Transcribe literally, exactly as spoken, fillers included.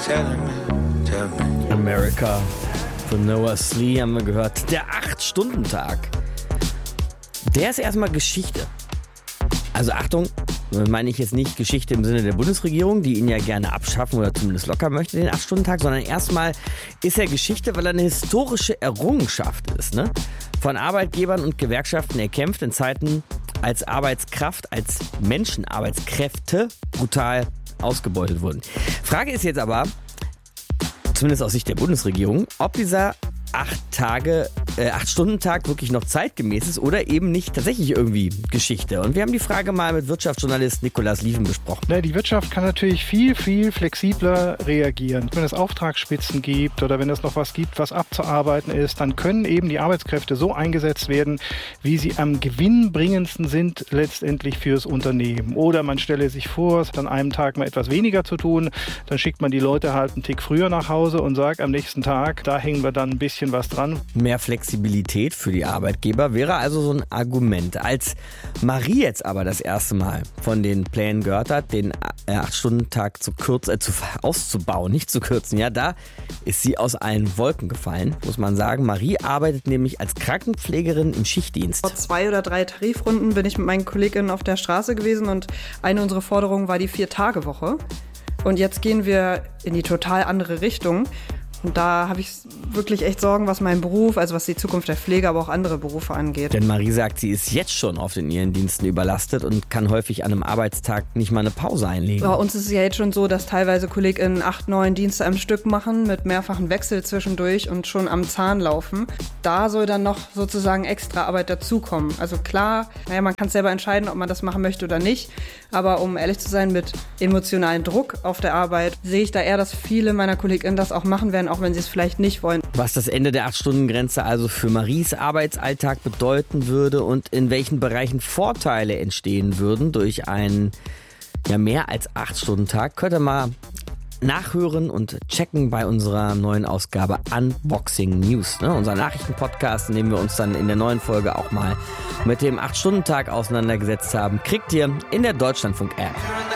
America von Noah Slee haben wir gehört. Der acht-Stunden-Tag. Der ist erstmal Geschichte. Also Achtung, meine ich jetzt nicht Geschichte im Sinne der Bundesregierung, die ihn ja gerne abschaffen oder zumindest locker möchte, den acht-Stunden-Tag, sondern erstmal ist er Geschichte, weil er eine historische Errungenschaft ist, ne? Von Arbeitgebern und Gewerkschaften erkämpft in Zeiten, als Arbeitskraft, als Menschen, Arbeitskräfte brutal ausgebeutet wurden. Frage ist jetzt aber, zumindest aus Sicht der Bundesregierung, ob dieser acht Tage, äh, acht-Stunden-Tag wirklich noch zeitgemäß ist oder eben nicht tatsächlich irgendwie Geschichte. Und wir haben die Frage mal mit Wirtschaftsjournalist Nikolaus Lieven besprochen. Na, die Wirtschaft kann natürlich viel, viel flexibler reagieren. Wenn es Auftragsspitzen gibt oder wenn es noch was gibt, was abzuarbeiten ist, dann können eben die Arbeitskräfte so eingesetzt werden, wie sie am gewinnbringendsten sind letztendlich fürs Unternehmen. Oder man stelle sich vor, es hat an einem Tag mal etwas weniger zu tun, dann schickt man die Leute halt einen Tick früher nach Hause und sagt am nächsten Tag, da hängen wir dann ein bisschen was dran. Mehr Flexibilität für die Arbeitgeber wäre also so ein Argument. Als Marie jetzt aber das erste Mal von den Plänen gehört hat, den acht-Stunden-Tag zu kürzen, äh, zu, auszubauen, nicht zu kürzen, ja, da ist sie aus allen Wolken gefallen, muss man sagen. Marie arbeitet nämlich als Krankenpflegerin im Schichtdienst. Vor zwei oder drei Tarifrunden bin ich mit meinen Kolleginnen auf der Straße gewesen und eine unserer Forderungen war die Vier-Tage-Woche. Und jetzt gehen wir in die total andere Richtung. Und da habe ich wirklich echt Sorgen, was meinen Beruf, also was die Zukunft der Pflege, aber auch andere Berufe angeht. Denn Marie sagt, sie ist jetzt schon oft in ihren Diensten überlastet und kann häufig an einem Arbeitstag nicht mal eine Pause einlegen. Bei uns ist es ja jetzt schon so, dass teilweise KollegInnen acht, neun Dienste am Stück machen, mit mehrfachen Wechsel zwischendurch und schon am Zahn laufen. Da soll dann noch sozusagen extra Arbeit dazukommen. Also klar, naja, man kann es selber entscheiden, ob man das machen möchte oder nicht. Aber um ehrlich zu sein, mit emotionalem Druck auf der Arbeit sehe ich da eher, dass viele meiner KollegInnen das auch machen werden, auch wenn sie es vielleicht nicht wollen. Was das Ende der acht-Stunden-Grenze also für Maries Arbeitsalltag bedeuten würde und in welchen Bereichen Vorteile entstehen würden durch einen ja, mehr als acht-Stunden-Tag, könnt ihr mal nachhören und checken bei unserer neuen Ausgabe Unboxing News. Ne? Unser Nachrichtenpodcast, in dem wir uns dann in der neuen Folge auch mal mit dem acht-Stunden-Tag auseinandergesetzt haben, kriegt ihr in der Deutschlandfunk-App.